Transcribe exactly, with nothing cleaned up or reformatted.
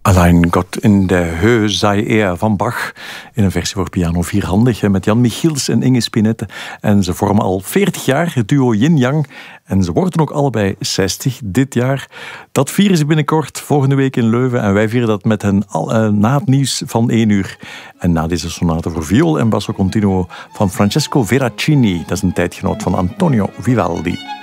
Allein Gott in de Höhe sei er van Bach. In een versie voor piano vierhandig met Jan Michiels en Inge Spinette. En ze vormen al veertig jaar het duo Yin Yang. En ze worden ook allebei zestig dit jaar. Dat vieren ze binnenkort, volgende week in Leuven. En wij vieren dat met hen al, uh, na het nieuws van één uur. En na deze sonate voor viool en basso continuo van Francesco Veracini. Dat is een tijdgenoot van Antonio Vivaldi.